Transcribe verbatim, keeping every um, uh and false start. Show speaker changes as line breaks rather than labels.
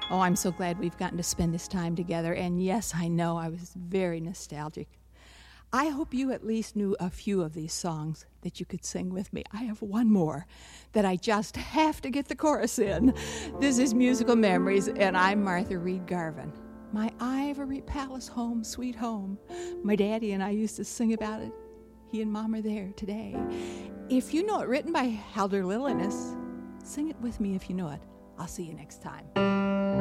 Oh, I'm so glad we've gotten to spend this time together. And yes, I know I was very nostalgic. I hope you at least knew a few of these songs that you could sing with me. I have one more that I just have to get the chorus in. This is Musical Memories, and I'm Martha Reed Garvin. My Ivory Palace home, sweet home. My daddy and I used to sing about it. He and Mom are there today. If you know it, written by Halder Lilliness, sing it with me if you know it. I'll see you next time.